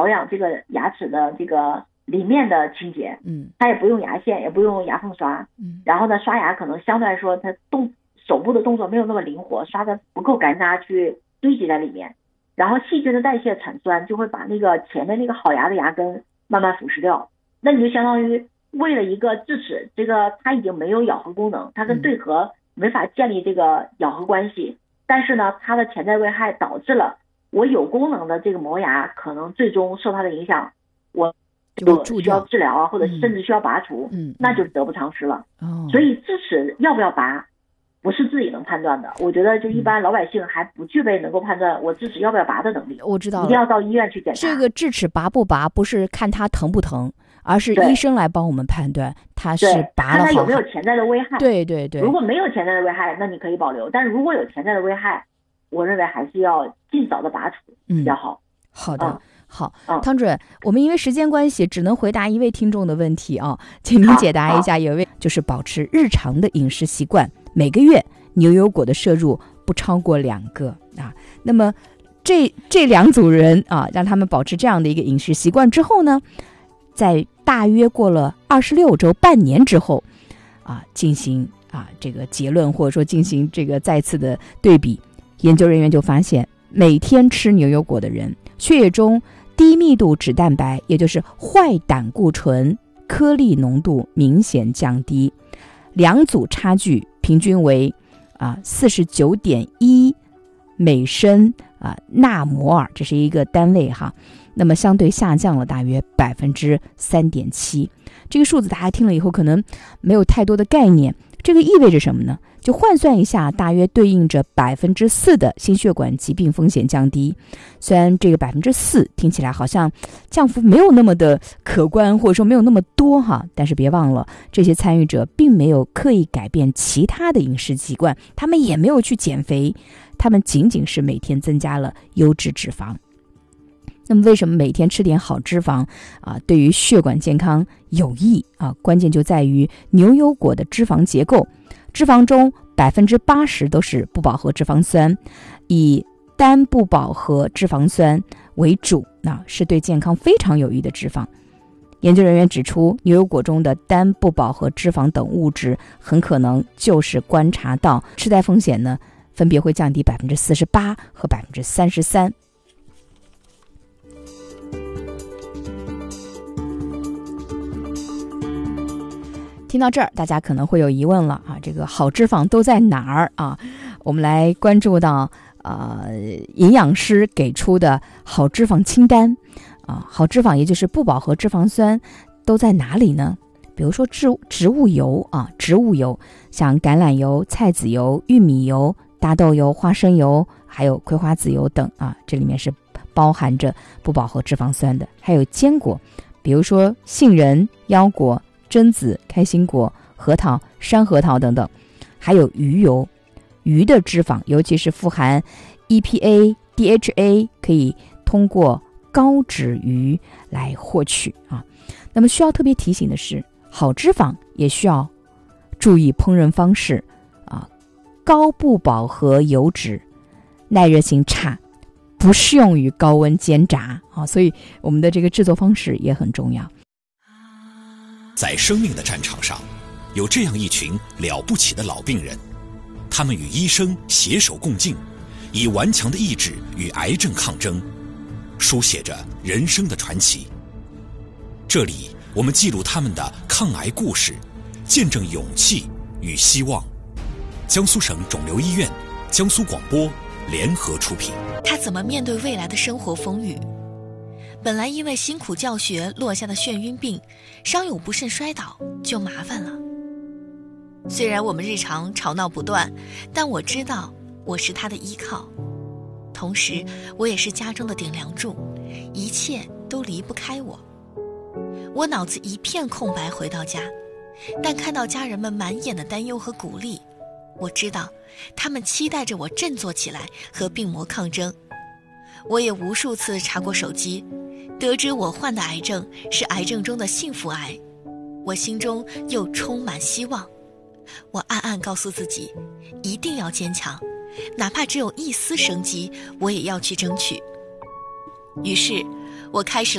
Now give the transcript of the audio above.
养这个牙齿的这个里面的清洁，它也不用牙线，也不用牙缝刷，然后呢刷牙可能相对来说它手部的动作没有那么灵活，刷的不够干渣去堆积在里面，然后细菌的代谢产酸就会把那个前面那个好牙的牙根慢慢腐蚀掉，那你就相当于为了一个智齿，这个它已经没有咬合功能，它跟对颌没法建立这个咬合关系，但是呢它的潜在危害导致了我有功能的这个磨牙可能最终受它的影响，我就需要治疗啊，或者甚至需要拔除，那就得不偿失了。所以智齿要不要拔不是自己能判断的，我觉得就一般老百姓还不具备能够判断我智齿要不要拔的能力。 我知道了， 一定要到医院去检查。 这个智齿拔不拔不是看它疼不疼，而是医生来帮我们判断它是拔了好， 看它有没有潜在的危害。 对对对， 如果没有潜在的危害，那你可以保留，但是如果有潜在的危害，我认为还是要尽早的拔除比较好。 好的。好，汤主任，我们因为时间关系只能回答一位听众的问题啊，请您解答一下。有一位就是保持日常的饮食习惯，每个月牛油果的摄入不超过2个啊。那么这两组人啊，让他们保持这样的一个饮食习惯之后呢，在大约过了26周半年之后啊，进行这个结论，或者说进行这个再次的对比，研究人员就发现，每天吃牛油果的人血液中低密度脂蛋白，也就是坏胆固醇颗粒浓度明显降低，两组差距平均为49.1每升纳摩尔，这是一个单位哈。那么相对下降了大约3.7%。这个数字大家听了以后可能没有太多的概念，这个意味着什么呢？就换算一下，大约对应着4%的心血管疾病风险降低。虽然这个4%听起来好像降幅没有那么的可观，或者说没有那么多哈，但是别忘了，这些参与者并没有刻意改变其他的饮食习惯，他们也没有去减肥，他们仅仅是每天增加了优质脂肪。那么为什么每天吃点好脂肪对于血管健康有益关键就在于牛油果的脂肪结构，脂肪中80%都是不饱和脂肪酸，以单不饱和脂肪酸为主，是对健康非常有益的脂肪。研究人员指出，牛油果中的单不饱和脂肪等物质很可能就是观察到痴呆风险呢，分别会降低48%和33%。听到这儿，大家可能会有疑问了这个好脂肪都在哪儿啊？我们来关注到营养师给出的好脂肪清单好脂肪也就是不饱和脂肪酸都在哪里呢？比如说植物油植物油像橄榄油、菜籽油、玉米油、大豆油、花生油，还有葵花籽油等这里面是包含着不饱和脂肪酸的。还有坚果，比如说杏仁、腰果、榛子、开心果、核桃、山核桃等等。还有鱼油，鱼的脂肪尤其是富含 EPA、DHA 可以通过高脂鱼来获取那么需要特别提醒的是，好脂肪也需要注意烹饪方式高不饱和油脂耐热性差，不适用于高温煎炸所以我们的这个制作方式也很重要。 在生命的战场上，有这样一群了不起的老病人，他们与医生携手共进，以顽强的意志与癌症抗争，书写着人生的传奇。这里我们记录他们的抗癌故事，见证勇气与希望。江苏省肿瘤医院、江苏广播联合出品。 他怎么面对未来的生活风雨？本来因为辛苦教学落下的眩晕病，稍有不慎摔倒就麻烦了。虽然我们日常吵闹不断，但我知道我是他的依靠，同时我也是家中的顶梁柱，一切都离不开我。我脑子一片空白回到家，但看到家人们满眼的担忧和鼓励，我知道他们期待着我振作起来和病魔抗争。我也无数次查过手机，得知我患的癌症是癌症中的幸福癌，我心中又充满希望。我暗暗告诉自己，一定要坚强，哪怕只有一丝生机，我也要去争取。于是我开始